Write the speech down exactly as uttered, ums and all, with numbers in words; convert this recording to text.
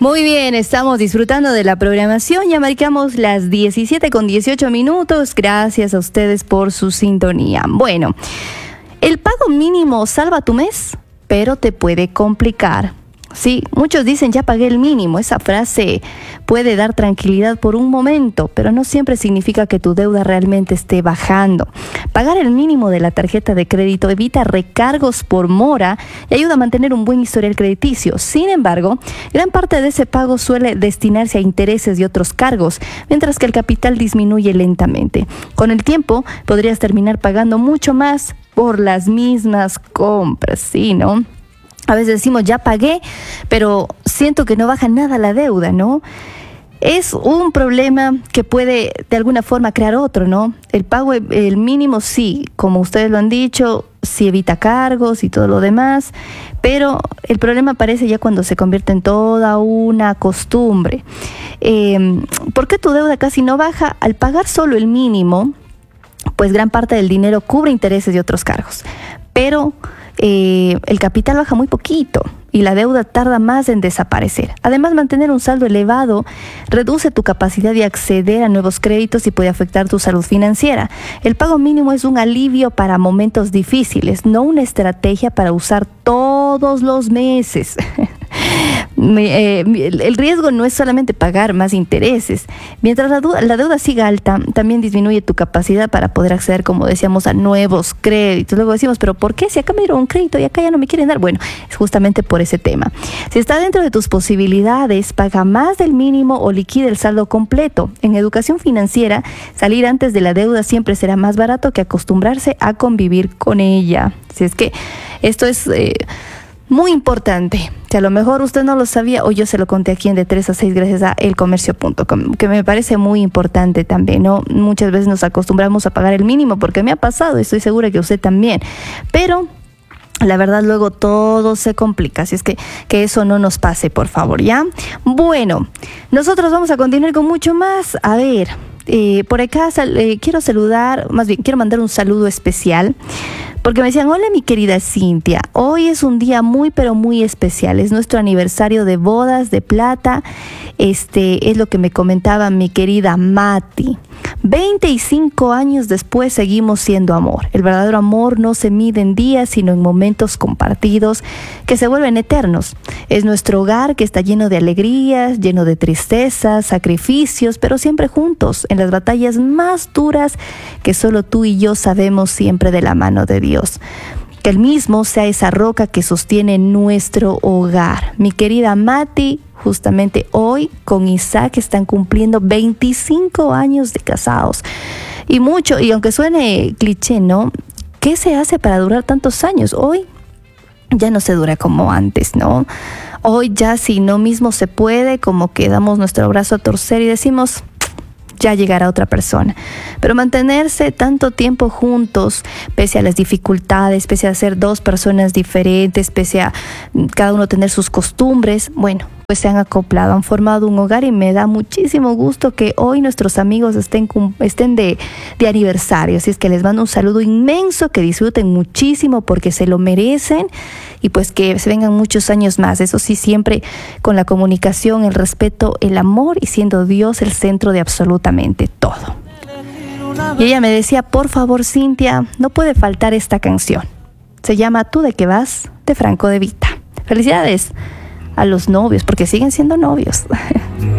Muy bien, estamos disfrutando de la programación. Ya marcamos las diecisiete con dieciocho minutos. Gracias a ustedes por su sintonía. Bueno, el pago mínimo salva tu mes, pero te puede complicar. Sí, muchos dicen ya pagué el mínimo. Esa frase puede dar tranquilidad por un momento, pero no siempre significa que tu deuda realmente esté bajando. Pagar el mínimo de la tarjeta de crédito evita recargos por mora y ayuda a mantener un buen historial crediticio. Sin embargo, gran parte de ese pago suele destinarse a intereses y otros cargos, mientras que el capital disminuye lentamente. Con el tiempo, podrías terminar pagando mucho más por las mismas compras, ¿sí, no? A veces decimos, ya pagué, pero siento que no baja nada la deuda, ¿no? Es un problema que puede de alguna forma crear otro, ¿no? El pago, el mínimo sí, como ustedes lo han dicho, sí evita cargos y todo lo demás, pero el problema aparece ya cuando se convierte en toda una costumbre. Eh, ¿Por qué tu deuda casi no baja? Al pagar solo el mínimo, pues gran parte del dinero cubre intereses y otros cargos, pero Eh, el capital baja muy poquito y la deuda tarda más en desaparecer. Además, mantener un saldo elevado reduce tu capacidad de acceder a nuevos créditos y puede afectar tu salud financiera. El pago mínimo es un alivio para momentos difíciles, no una estrategia para usar todos los meses. Eh, el riesgo no es solamente pagar más intereses. Mientras la deuda, la deuda siga alta, también disminuye tu capacidad para poder acceder, como decíamos, a nuevos créditos. Luego decimos, pero ¿por qué? Si acá me dieron un crédito y acá ya no me quieren dar. Bueno, es justamente por ese tema. Si está dentro de tus posibilidades, paga más del mínimo o liquida el saldo completo. En educación financiera, salir antes de la deuda siempre será más barato que acostumbrarse a convivir con ella. Si es que esto es Eh, muy importante, que a lo mejor usted no lo sabía o yo se lo conté aquí en de tres a seis gracias a el comercio punto com, que me parece muy importante también, ¿no? Muchas veces nos acostumbramos a pagar el mínimo porque me ha pasado y estoy segura que usted también, pero la verdad luego todo se complica, así es que que eso no nos pase, por favor, ¿ya? Bueno, nosotros vamos a continuar con mucho más. A ver, eh, por acá sal, eh, quiero saludar, más bien quiero mandar un saludo especial, porque me decían, hola mi querida Cintia, hoy es un día muy pero muy especial, es nuestro aniversario de bodas de plata, este es lo que me comentaba mi querida Mati. veinticinco años después seguimos siendo amor. El verdadero amor no se mide en días, sino en momentos compartidos que se vuelven eternos. Es nuestro hogar que está lleno de alegrías, lleno de tristezas, sacrificios, pero siempre juntos, en las batallas más duras que solo tú y yo sabemos, siempre de la mano de Dios. Que el mismo sea esa roca que sostiene nuestro hogar. Mi querida Mati, justamente hoy con Isaac están cumpliendo veinticinco años de casados. Y mucho, y aunque suene cliché, ¿no? ¿Qué se hace para durar tantos años? Hoy ya no se dura como antes, ¿no? Hoy ya si no mismo se puede, como que damos nuestro brazo a torcer y decimos, ya llegará otra persona. Pero mantenerse tanto tiempo juntos, pese a las dificultades, pese a ser dos personas diferentes, pese a cada uno tener sus costumbres, bueno, pues se han acoplado, han formado un hogar y me da muchísimo gusto que hoy nuestros amigos estén, estén de, de aniversario. Así es que les mando un saludo inmenso, que disfruten muchísimo porque se lo merecen y pues que se vengan muchos años más. Eso sí, siempre con la comunicación, el respeto, el amor y siendo Dios el centro de absolutamente todo. Y ella me decía, por favor Cintia, no puede faltar esta canción. Se llama ¿Tú de qué vas? De Franco De Vita. Felicidades a los novios, porque siguen siendo novios.